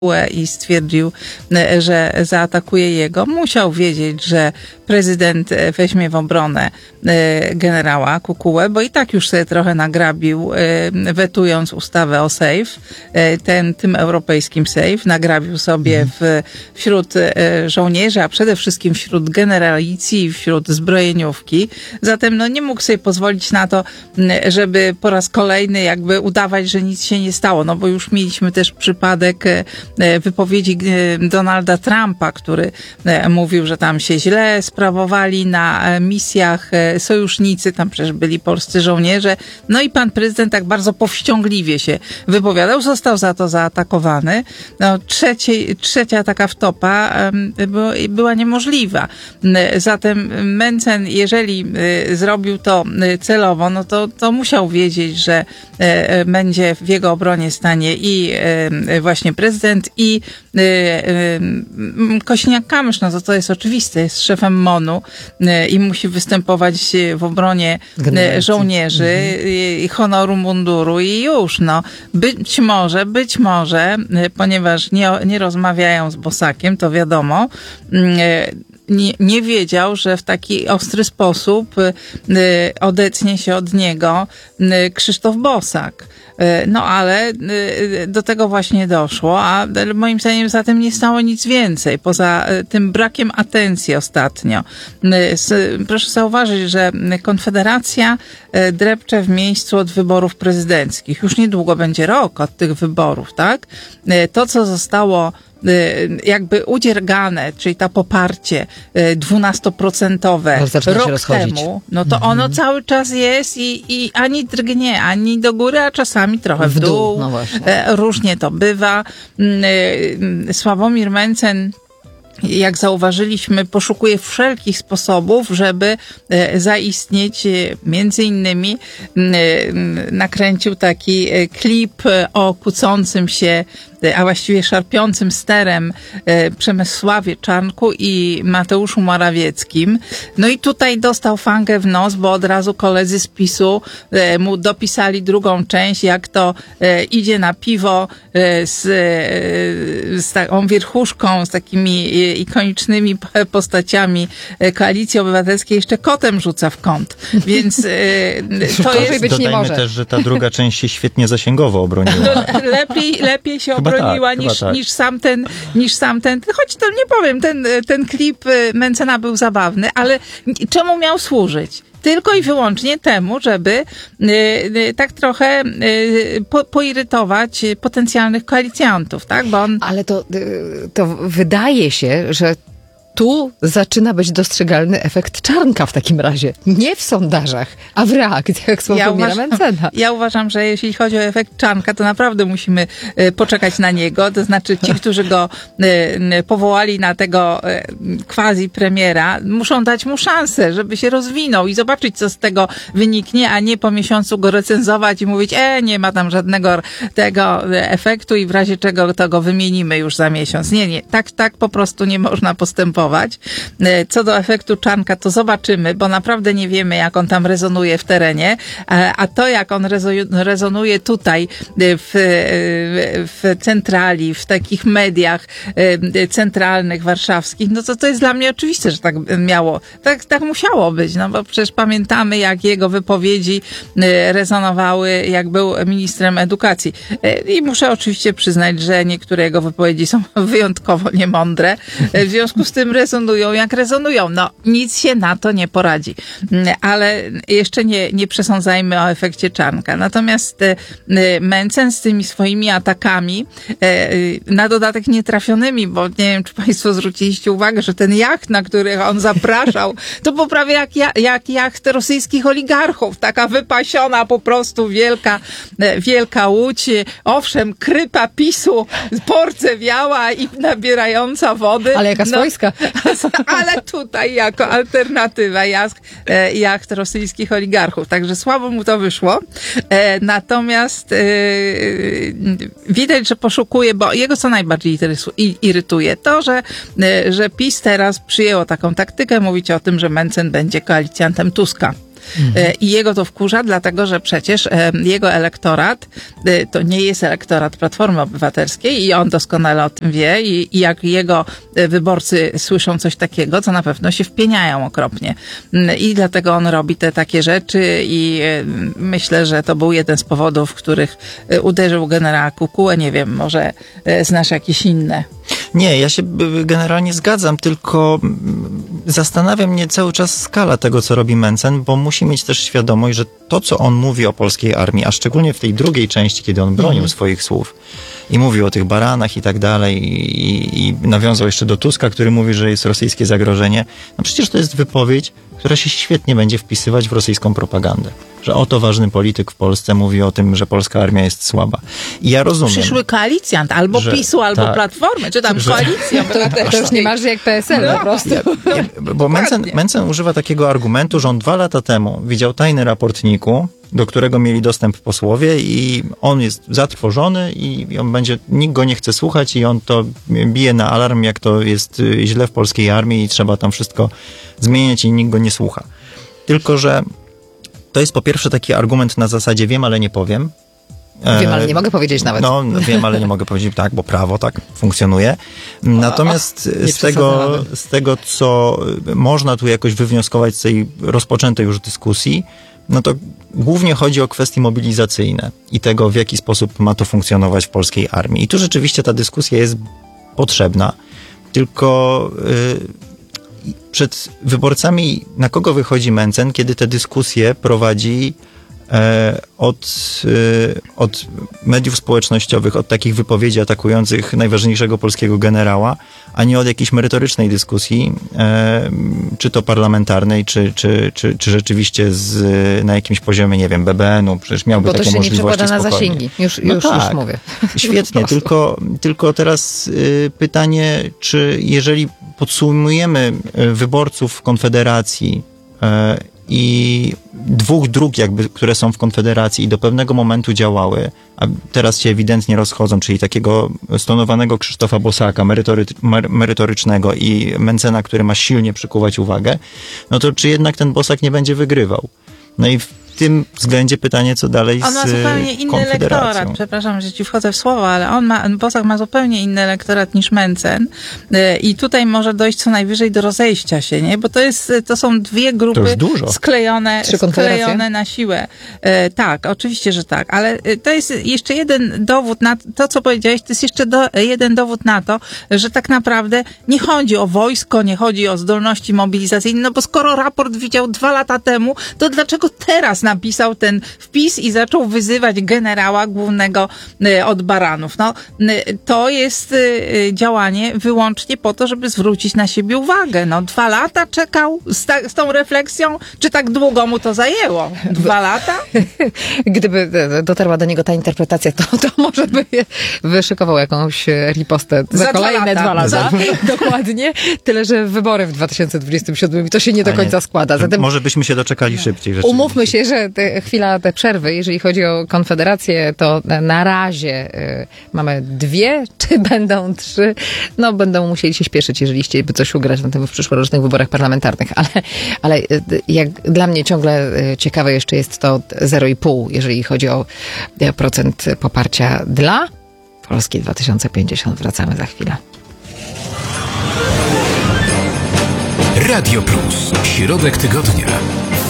i stwierdził, że zaatakuje jego. Musiał wiedzieć, że prezydent weźmie w obronę generała Kukułę, bo i tak już sobie trochę nagrabił, wetując ustawę o SAFE, tym europejskim SAFE, nagrabił sobie wśród żołnierzy, a przede wszystkim wśród generalicji, wśród zbrojeniówki. Zatem nie mógł sobie pozwolić na to, żeby po raz kolejny jakby udawać, że nic się nie stało, bo już mieliśmy też przypadek wypowiedzi Donalda Trumpa, który mówił, że tam się źle sprawowali na misjach sojusznicy, tam przecież byli polscy żołnierze. No i pan prezydent tak bardzo powściągliwie się wypowiadał, został za to zaatakowany. Trzecia taka wtopa była niemożliwa. Zatem Mencen, jeżeli zrobił to celowo, to musiał wiedzieć, że będzie w jego obronie stanie i właśnie prezydent i Kosiniak-Kamysz, to jest oczywiste, jest szefem MON-u i musi występować w obronie żołnierzy i honoru munduru i już, być może, ponieważ nie rozmawiają z Bosakiem, to wiadomo, nie wiedział, że w taki ostry sposób odetnie się od niego Krzysztof Bosak. Ale do tego właśnie doszło, a moim zdaniem za tym nie stało nic więcej, poza tym brakiem atencji ostatnio. Proszę zauważyć, że Konfederacja drepcze w miejscu od wyborów prezydenckich. Już niedługo będzie rok od tych wyborów, tak? To, co zostało jakby udziergane, czyli to poparcie 12% rok temu, to ono cały czas jest i ani drgnie, ani do góry, a czasami trochę w dół. Różnie to bywa. Sławomir Mencen, jak zauważyliśmy, poszukuje wszelkich sposobów, żeby zaistnieć. Między innymi nakręcił taki klip o kłócącym się, a właściwie szarpiącym sterem Przemysławie Czarnku i Mateuszu Morawieckim. I tutaj dostał fangę w nos, bo od razu koledzy z PiS-u mu dopisali drugą część, jak to idzie na piwo z taką wierchuszką, z takimi ikonicznymi postaciami Koalicji Obywatelskiej, jeszcze kotem rzuca w kąt. Więc to jest... być nie może. Też, że ta druga część się świetnie zasięgowo obroniła. Lepiej się obroniła niż sam ten, choć to nie powiem, ten klip Mencena był zabawny, ale czemu miał służyć? Tylko i wyłącznie temu, żeby tak trochę poirytować potencjalnych koalicjantów, tak? Ale to wydaje się, że tu zaczyna być dostrzegalny efekt Czarnka w takim razie. Nie w sondażach, a w reakcjach Sławomira Mencena. Ja uważam, że jeśli chodzi o efekt Czarnka, to naprawdę musimy poczekać na niego. To znaczy ci, którzy go powołali na tego quasi premiera, muszą dać mu szansę, żeby się rozwinął i zobaczyć, co z tego wyniknie, a nie po miesiącu go recenzować i mówić, nie ma tam żadnego tego efektu i w razie czego to go wymienimy już za miesiąc. Nie. Tak po prostu nie można postępować. Co do efektu Czarnka, to zobaczymy, bo naprawdę nie wiemy, jak on tam rezonuje w terenie, a to, jak on rezonuje tutaj w centrali, w takich mediach centralnych, warszawskich, to jest dla mnie oczywiste, że tak miało, tak musiało być, bo przecież pamiętamy, jak jego wypowiedzi rezonowały, jak był ministrem edukacji. I muszę oczywiście przyznać, że niektóre jego wypowiedzi są wyjątkowo niemądre. W związku z tym rezonują jak rezonują. Nic się na to nie poradzi. Ale jeszcze nie przesądzajmy o efekcie Czarnka. Natomiast Mencen z tymi swoimi atakami, na dodatek nietrafionymi, bo nie wiem, czy państwo zwróciliście uwagę, że ten jacht, na który on zapraszał, to było prawie jak jacht rosyjskich oligarchów. Taka wypasiona po prostu wielka łódź. Owszem, krypa PiS-u porcewiała i nabierająca wody. Ale jaka swojska. Ale tutaj jako alternatywa jacht rosyjskich oligarchów. Także słabo mu to wyszło. Natomiast widać, że poszukuje, bo jego co najbardziej irytuje to, że PiS teraz przyjęło taką taktykę, mówić o tym, że Mencen będzie koalicjantem Tuska. I jego to wkurza, dlatego że przecież jego elektorat to nie jest elektorat Platformy Obywatelskiej i on doskonale o tym wie i jak jego wyborcy słyszą coś takiego, to na pewno się wpieniają okropnie. I dlatego on robi te takie rzeczy i myślę, że to był jeden z powodów, w których uderzył generała Kukułę. Nie wiem, może znasz jakieś inne. Nie, ja się generalnie zgadzam, tylko zastanawia mnie cały czas skala tego, co robi Mencen, bo musi mieć też świadomość, że to, co on mówi o polskiej armii, a szczególnie w tej drugiej części, kiedy on bronił swoich słów i mówił o tych baranach i tak dalej i nawiązał jeszcze do Tuska, który mówi, że jest rosyjskie zagrożenie, no przecież to jest wypowiedź, która się świetnie będzie wpisywać w rosyjską propagandę. Że oto ważny polityk w Polsce mówi o tym, że polska armia jest słaba. I ja rozumiem. Przyszły koalicjant, albo PiS-u, albo Platformy, czy tam koalicja. To już nie masz jak PSL po prostu. Bo Mencen używa takiego argumentu, że on 2 lata temu widział tajny raport NIK-u, do którego mieli dostęp posłowie i on jest zatrwożony i on nikt go nie chce słuchać i on to bije na alarm, jak to jest źle w polskiej armii i trzeba tam wszystko zmieniać i nikt go nie słucha. Tylko że to jest po pierwsze taki argument na zasadzie wiem, ale nie powiem. Wiem, ale nie mogę powiedzieć nawet. No, wiem, ale nie mogę powiedzieć tak, bo prawo tak funkcjonuje. Natomiast z tego, co można tu jakoś wywnioskować z tej rozpoczętej już dyskusji, no to głównie chodzi o kwestie mobilizacyjne i tego, w jaki sposób ma to funkcjonować w polskiej armii. I tu rzeczywiście ta dyskusja jest potrzebna, tylko przed wyborcami na kogo wychodzi Mencen, kiedy te dyskusje prowadzi od mediów społecznościowych, od takich wypowiedzi atakujących najważniejszego polskiego generała, a nie od jakiejś merytorycznej dyskusji, czy to parlamentarnej, czy rzeczywiście na jakimś poziomie, nie wiem, BBN-u, przecież miałby takie możliwości spokojnie. Bo to się nie przekłada na zasięgi, już mówię. Świetnie, tylko teraz pytanie, czy jeżeli podsumujemy wyborców Konfederacji i 2 dróg jakby, które są w Konfederacji i do pewnego momentu działały, a teraz się ewidentnie rozchodzą, czyli takiego stonowanego Krzysztofa Bosaka, merytorycznego i Mencena, który ma silnie przykuwać uwagę, no to czy jednak ten Bosak nie będzie wygrywał? No i w tym względzie pytanie, co dalej z Konfederacją. On ma zupełnie inny elektorat. Przepraszam, że ci wchodzę w słowo, ale Bosak ma zupełnie inny elektorat niż Mencen i tutaj może dojść co najwyżej do rozejścia się, nie? Bo to są 2 grupy sklejone na siłę. Tak, oczywiście, że tak, ale to jest jeszcze jeden dowód na to, co powiedziałeś, to jest jeszcze jeden dowód na to, że tak naprawdę nie chodzi o wojsko, nie chodzi o zdolności mobilizacyjne, no bo skoro raport widział 2 lata temu, to dlaczego teraz napisał ten wpis i zaczął wyzywać generała głównego od baranów? No, to jest działanie wyłącznie po to, żeby zwrócić na siebie uwagę. No, 2 lata czekał z tą refleksją, czy tak długo mu to zajęło? 2 lata? Gdyby dotarła do niego ta interpretacja, to może by wyszykował jakąś ripostę za kolejne 2 lata. Dokładnie. Tyle, że wybory w 2027 to się nie do końca składa. Zatem może byśmy się doczekali szybciej. Umówmy się, że chwila te przerwy, jeżeli chodzi o Konfederację, to na razie mamy 2, czy będą 3? No, będą musieli się śpieszyć, jeżeli chcieliby coś ugrać na tym w przyszłorocznych wyborach parlamentarnych. Ale jak dla mnie ciągle ciekawe jeszcze jest to 0,5, jeżeli chodzi o procent poparcia dla Polski 2050. Wracamy za chwilę. Radio Plus. Środek tygodnia.